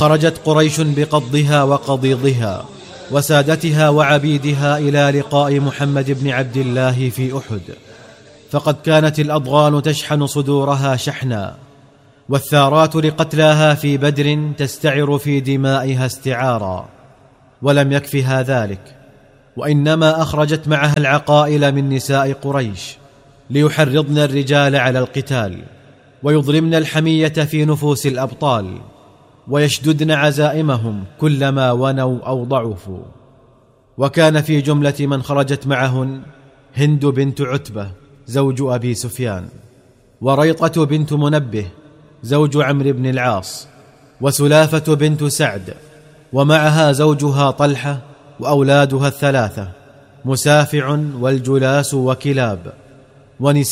خرجت قريش بقضها وقضيضها وسادتها وعبيدها إلى لقاء محمد بن عبد الله في أحد، فقد كانت الأضغان تشحن صدورها شحنا، والثارات لقتلاها في بدر تستعر في دمائها استعارا. ولم يكفها ذلك، وإنما أخرجت معها العقائل من نساء قريش ليحرضن الرجال على القتال، ويضرمن الحمية في نفوس الأبطال، ويشددن عزائمهم كلما ونوا أو ضعفوا. وكان في جملة من خرجت معهن هند بنت عتبة زوج أبي سفيان، وريطة بنت منبه زوج عمرو بن العاص، وسلافة بنت سعد، ومعها زوجها طلحة وأولادها الثلاثة مسافع والجلاس وكلاب، ونساء